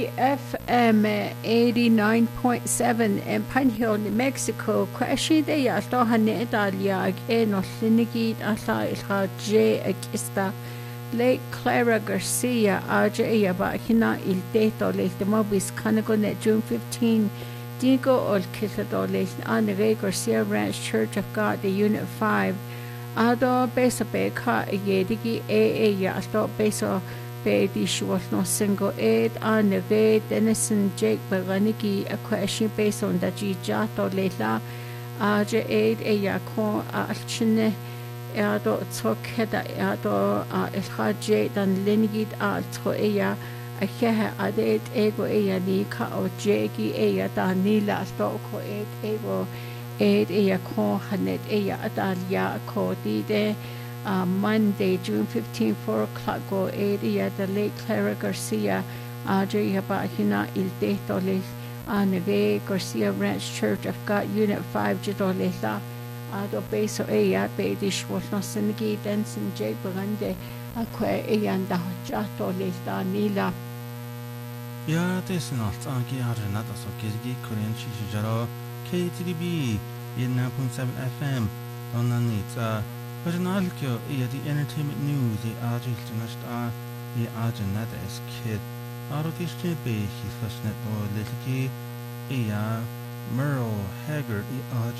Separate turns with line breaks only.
FM 89.7 in Panhill, New Mexico. Question de Altohane Italia, Eno Linigid Asa Ilha J. Agista, Lake Clara Garcia, Aja Bakina Il Deto, Lake the Mobis Canagonet, June 15. Digo Ol Kitado, Lake Anne Garcia Ranch Church of God, the Unit 5. Ado Beso Beka, Yedigi, Yasto Beso. Betty was no single aid on the gate, Denison Jake Baraniki, a question based on the Gijato Lela, Aja aid a Yakon Alchine, Ado Tokeda Ado Elhaje, dan Linigid Alto Ea, a Keha Adet Ego Ea Nika or Jagi Ea Danila Stoko aid Ego aid Ea Kon Hanet Ea Adalia Kodide. Monday, June 15, 4 o'clock, go area the Lake Clara Garcia, Audrey Habahina Il Detole, Anave Garcia Ranch Church of God, Unit 5, Jidolela, Ado Beso Ea, Bedish was no Sinigi, Denson J. Barande, Aqua Eanda Jato Lesta Nila.
Ja, det är något som jag har natt så kizgi Korean Shijaro KTDB 1.7 FM on Nanita. But an alkyo the entertainment news the Argil Nashta the Arjanat as kid. Arokishne be his first net or little Merle Haggard the